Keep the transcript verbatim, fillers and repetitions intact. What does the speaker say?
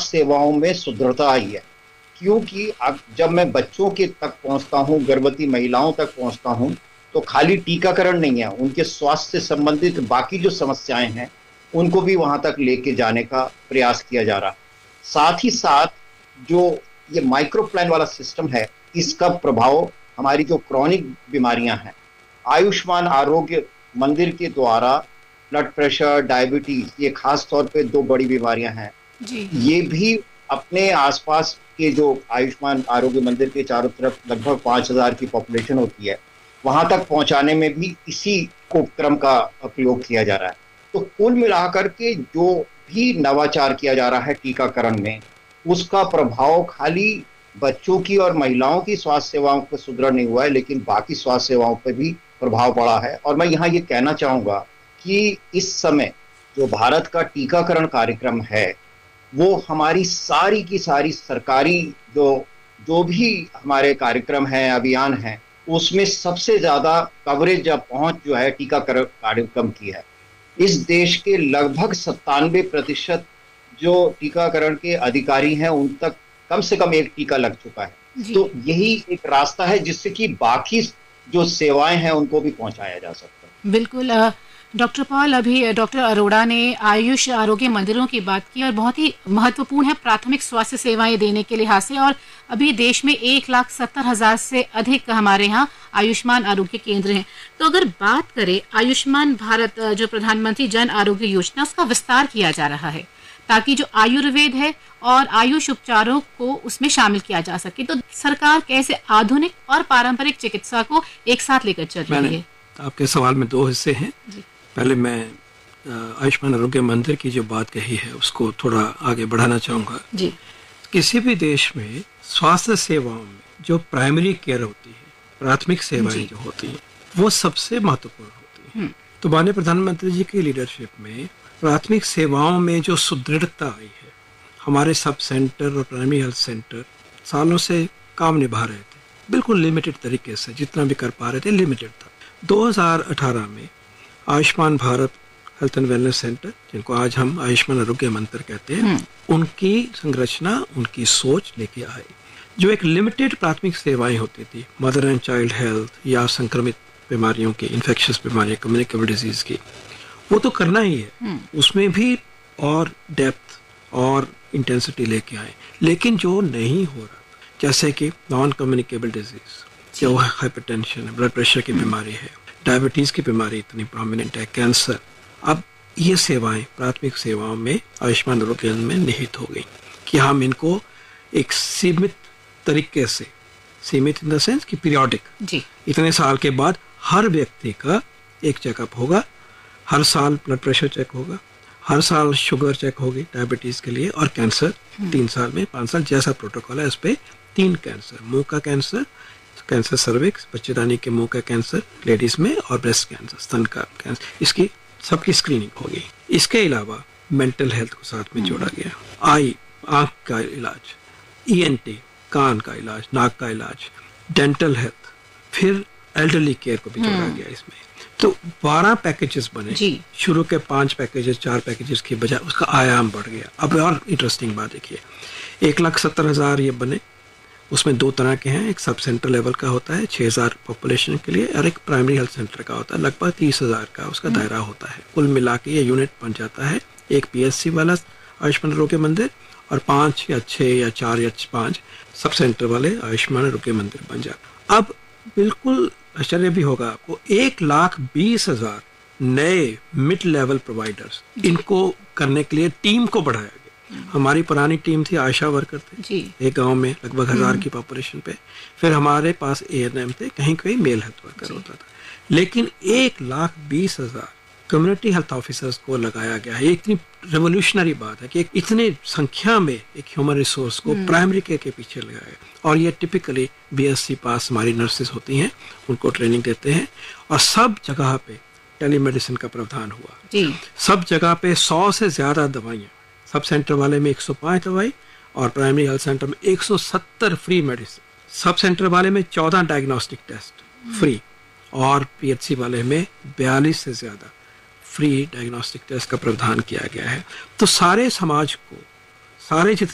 स्वास्थ्य सेवाओं में सुदृढ़ता आई है, क्योंकि अब जब मैं बच्चों के तक पहुंचता हूं, गर्भवती महिलाओं तक पहुंचता हूं, तो खाली टीकाकरण नहीं है, उनके स्वास्थ्य से संबंधित बाकी जो समस्याएं हैं उनको भी वहां तक लेके जाने का प्रयास किया जा रहा है। साथ ही साथ जो ये माइक्रो प्लान वाला सिस्टम है, इसका प्रभाव हमारी जो क्रॉनिक बीमारियां हैं, आयुष्मान आरोग्य मंदिर के द्वारा ब्लड प्रेशर, डायबिटीज, ये खास तौर पे दो बड़ी बीमारियां हैं, जी ये भी अपने आसपास के जो आयुष्मान आरोग्य मंदिर के चारों तरफ लगभग पांच हजार की पॉपुलेशन होती है, वहां तक पहुंचाने में भी इसी उपक्रम का प्रयोग किया जा रहा है। तो कुल मिलाकर के जो भी नवाचार किया जा रहा है टीकाकरण में, उसका प्रभाव खाली बच्चों की और महिलाओं की स्वास्थ्य सेवाओं पर सुदृढ़ नहीं हुआ है, लेकिन बाकी स्वास्थ्य सेवाओं पर भी प्रभाव पड़ा है। और मैं यहाँ ये कहना चाहूंगा कि इस समय जो भारत का टीकाकरण कार्यक्रम है, वो हमारी सारी की सारी सरकारी जो जो भी हमारे कार्यक्रम हैं, अभियान हैं, उसमें सबसे ज्यादा कवरेज या पहुंच जो है टीकाकरण कार्यक्रम की है। इस देश के लगभग सत्तानवे प्रतिशत जो टीकाकरण के अधिकारी हैं, उन तक कम से कम एक टीका लग चुका है। तो यही एक रास्ता है जिससे कि बाकी जो सेवाएं हैं उनको भी पहुंचाया जा सकता है। बिल्कुल। डॉक्टर पॉल, अभी डॉक्टर अरोड़ा ने आयुष आरोग्य मंदिरों की बात की और बहुत ही महत्वपूर्ण है प्राथमिक स्वास्थ्य सेवाएं देने के लिहाज से। और अभी देश में एक लाख सत्तर हजार से अधिक हमारे यहाँ आयुष्मान आरोग्य केंद्र हैं। तो अगर बात करें आयुष्मान भारत जो प्रधानमंत्री जन आरोग्य योजना, उसका विस्तार किया जा रहा है ताकि जो आयुर्वेद है और आयुष उपचारों को उसमें शामिल किया जा सके। तो सरकार कैसे आधुनिक और पारंपरिक चिकित्सा को एक साथ लेकर चल रही है? आपके सवाल में दो हिस्से हैं। पहले मैं आयुष्मान आरोग्य मंदिर की जो बात कही है उसको थोड़ा आगे बढ़ाना चाहूँगा। जी। किसी भी देश में स्वास्थ्य सेवाओं में जो प्राइमरी केयर होती है, प्राथमिक सेवाएं जो होती हैं, वो सबसे महत्वपूर्ण होती हैं। तो माननीय प्रधानमंत्री जी की लीडरशिप में प्राथमिक सेवाओं में जो सुदृढ़ता आई है, हमारे सब सेंटर और प्राइमरी हेल्थ सेंटर सालों से काम निभा रहे थे, बिल्कुल लिमिटेड तरीके से, जितना भी कर पा रहे थे लिमिटेड था। दो हज़ार अठारह में Ayushman Bharat health and wellness centre, जिनको आज हम आयुष्मान आरोग्य मंदिर कहते हैं, उनकी संरचना, उनकी सोच लेके आए। जो एक लिमिटेड प्राथमिक सेवाएं होती थी, मदर एंड चाइल्ड हेल्थ या संक्रमित बीमारियों की, इन्फेक्शियस बीमारियां, कम्युनिकेबल डिजीज की, वो तो करना ही है, उसमें भी और डेप्थ और इंटेंसिटी लेके आए। लेकिन जो नहीं हो रहा, जैसे कि नॉन कम्युनिकेबल डिजीज, जो हाइपरटेंशन, ब्लड प्रेशर की बीमारी है, डायबिटीज की बीमारी इतनी प्रोमिनेंट है, कैंसर, अब ये सेवाएं प्राथमिक सेवाओं में आयुष्मान आरोग्य में निहित हो गई कि हम इनको एक सीमित तरीके से, सीमित इन द सेंस कि पीरियोडिक, इतने साल के बाद हर व्यक्ति का एक चेकअप होगा, हर साल ब्लड प्रेशर चेक होगा, हर साल शुगर चेक होगी डायबिटीज के लिए, और कैंसर तीन साल में, पाँच साल जैसा प्रोटोकॉल है उस पर तीन कैंसर, मुंह का कैंसर, कैंसर सर्विक्स, बच्चेदानी के मुंह का कैंसर लेडीज में, और ब्रेस्ट कैंसर, स्तन का कैंसर, इसकी सबकी स्क्रीनिंग होगी। इसके अलावा मेंटल हेल्थ को साथ में जोड़ा गया, आई, आंख का इलाज, ई एन टी, कान का इलाज, नाक का इलाज, डेंटल हेल्थ, फिर एल्डरली केयर को भी जोड़ा गया इसमें। तो बारह पैकेजेस बने, शुरू के पांच पैकेजेस, चार पैकेजेस की बजाय उसका आयाम बढ़ गया। अब और इंटरेस्टिंग बात देखिए, एक लाख सत्तर हजार ये बने, उसमें दो तरह के हैं, एक सब सेंटर लेवल का होता है छः हज़ार पॉपुलेशन के लिए, और एक प्राइमरी हेल्थ सेंटर का होता है लगभग तीस हज़ार का उसका दायरा होता है। कुल मिला के ये यूनिट बन जाता है एक पीएससी वाला आयुष्मान आरोग्य मंदिर, और पाँच या छः या चार या पाँच सब सेंटर वाले आयुष्मान आरोग्य मंदिर बन जाता। अब बिल्कुल आश्चर्य भी होगा आपको, एक लाख बीस हजार नए मिड लेवल प्रोवाइडर्स, इनको करने के लिए टीम को बढ़ाया गया। हमारी पुरानी टीम थी, आशा वर्कर थे एक गांव में लगभग हजार की पॉपुलेशन पे, फिर हमारे पास ए एन एम थे, कहीं कहीं मेल हेल्थ वर्कर होता था, लेकिन एक लाख बीस हजार कम्युनिटी हेल्थ ऑफिसर्स को लगाया गया है। ये इतनी रेवोल्यूशनरी बात है कि एक इतने संख्या में एक ह्यूमन रिसोर्स को प्राइमरी केयर के पीछे लगाया, और ये टिपिकली बीएससी पास हमारी नर्सेज होती हैं, उनको ट्रेनिंग देते हैं, और सब जगह पे टेलीमेडिसिन का प्रावधान हुआ। सब जगह पे सौ से ज्यादा दवाइयाँ, सब सेंटर वाले में एक सौ पाँच दवाई, और प्राइमरी हेल्थ सेंटर में एक सौ सत्तर फ्री मेडिसिन, सब सेंटर वाले में चौदह डायग्नोस्टिक टेस्ट फ्री, और पीएचसी वाले में बयालीस से ज्यादा फ्री डायग्नोस्टिक टेस्ट का प्रावधान किया गया है। तो सारे समाज को, सारे जितने